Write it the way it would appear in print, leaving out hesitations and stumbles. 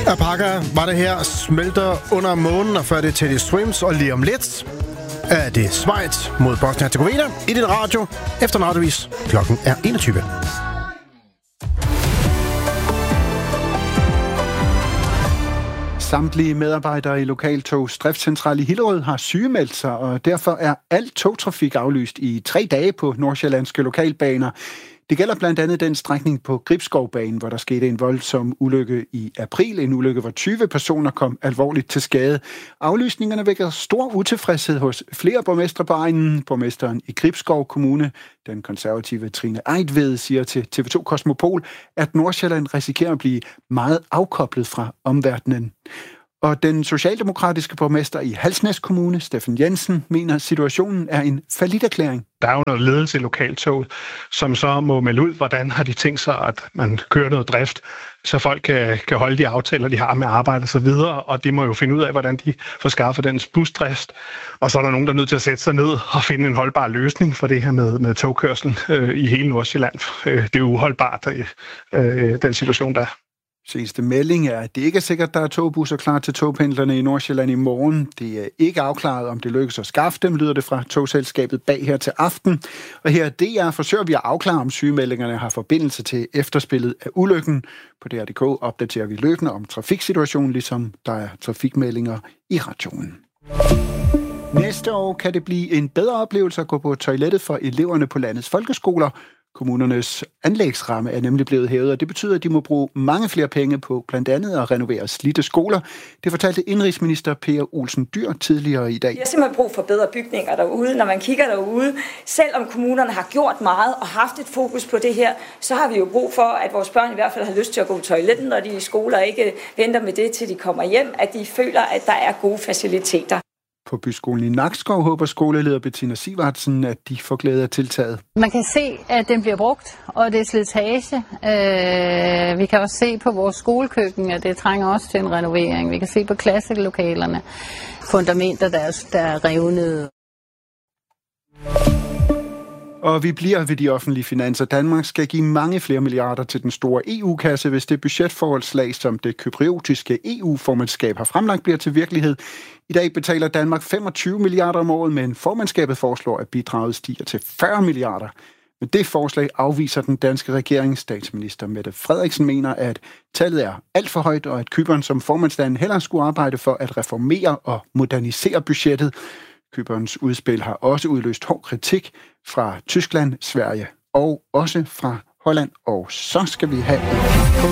Apaka var det her, smelter under månen, og før det Teddy Swims, og lige om lidt er det Schweiz mod Bosnien-Herzegovina i din radio, efter radiovis. Klokken er 21. Samtlige medarbejdere i Lokaltogs driftscentral i Hillerød har sygemeldt sig, og derfor er al togtrafik aflyst i 3 dage på nordsjællandske lokalbaner. Det gælder blandt andet den strækning på Gribskovbanen, hvor der skete en voldsom ulykke i april. En ulykke, hvor 20 personer kom alvorligt til skade. Aflysningerne vækker stor utilfredshed hos flere borgmestre på egnen. Borgmesteren i Gribskov Kommune, den konservative Trine Eidved, siger til TV2 Kosmopol, at Nordsjælland risikerer at blive meget afkoblet fra omverdenen. Og den socialdemokratiske borgmester i Halsnæs Kommune, Steffen Jensen, mener, at situationen er en falliterklæring. Der er jo noget ledelse i lokaltoget, som så må melde ud, hvordan har de tænkt sig, at man kører noget drift, så folk kan holde de aftaler, de har med arbejde og så videre, og de må jo finde ud af, hvordan de får skaffet den busdrift. Og så er der nogen, der er nødt til at sætte sig ned og finde en holdbar løsning for det her med togkørsel i hele Nordsjælland. Det er uholdbart, den situation, der er. Seneste melding er, at det ikke er sikkert, at der er togbusser klar til togpendlerne i Nordsjælland i morgen. Det er ikke afklaret, om det lykkes at skaffe dem, lyder det fra togselskabet bag her til aften. Og her DR forsøger vi at afklare, om sygemeldingerne har forbindelse til efterspillet af ulykken. På DR.dk opdaterer vi løbende om trafiksituationen, ligesom der er trafikmeldinger i radioen. Næste år kan det blive en bedre oplevelse at gå på toilettet for eleverne på landets folkeskoler. Kommunernes anlægsramme er nemlig blevet hævet, og det betyder, at de må bruge mange flere penge på blandt andet at renovere slidte skoler. Det fortalte indrigsminister Per Olsen Dyhr tidligere i dag. Vi har simpelthen brug for bedre bygninger derude. Når man kigger derude, selvom kommunerne har gjort meget og haft et fokus på det her, så har vi jo brug for, at vores børn i hvert fald har lyst til at gå på toiletten, når de i skoler ikke venter med det, til de kommer hjem, at de føler, at der er gode faciliteter. På byskolen i Nakskov håber skoleleder Bettina Sivertsen, at de får glæde af tiltaget. Man kan se, at den bliver brugt, og det er slitage. Vi kan også se på vores skolekøkken, at det trænger også til en renovering. Vi kan se på klasselokalerne, fundamenter, der er revnede. Og vi bliver ved de offentlige finanser. Danmark skal give mange flere milliarder til den store EU-kasse, hvis det budgetforholdslag, som det kypriotiske EU-formandskab har fremlagt, bliver til virkelighed. I dag betaler Danmark 25 milliarder om året, men formandskabet foreslår, at bidraget stiger til 40 milliarder. Men det forslag afviser den danske regering. Statsminister Mette Frederiksen mener, at tallet er alt for højt, og at Cypern som formandsland hellere skulle arbejde for at reformere og modernisere budgettet. Cyperns udspil har også udløst hård kritik fra Tyskland, Sverige og også fra Holland. Og så skal vi have